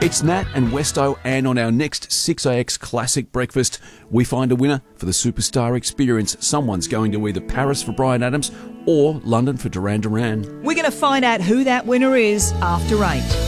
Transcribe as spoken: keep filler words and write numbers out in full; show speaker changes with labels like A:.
A: It's Nat and Westo, and on our next six A X Classic Breakfast, we find a winner for the Superstar Experience. Someone's going to either Paris for Bryan Adams or London for Duran Duran.
B: We're going to find out who that winner is after eight.